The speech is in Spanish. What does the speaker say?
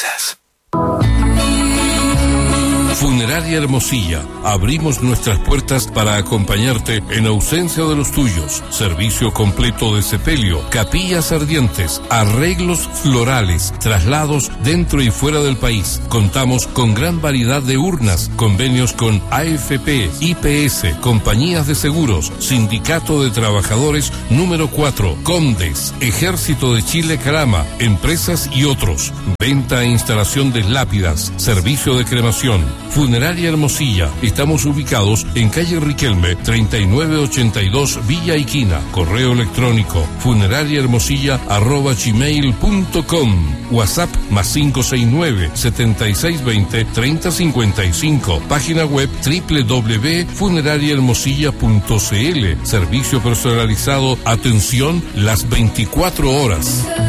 necesitas. Funeraria Hermosilla. Abrimos nuestras puertas para acompañarte en ausencia de los tuyos. Servicio completo de sepelio, capillas ardientes, arreglos florales, traslados dentro y fuera del país. Contamos con gran variedad de urnas, convenios con AFP, IPS, compañías de seguros, Sindicato de Trabajadores número 4, Condes, Ejército de Chile Calama, empresas y otros. Venta e instalación de lápidas, servicio de cremación. Funeraria Hermosilla. Estamos ubicados en calle Riquelme, 3982 Villa Iquina. Correo electrónico funerariahermosilla@gmail.com. WhatsApp +569 7620 3055. Página web www.funerariahermosilla.cl. Servicio personalizado, atención las 24 horas.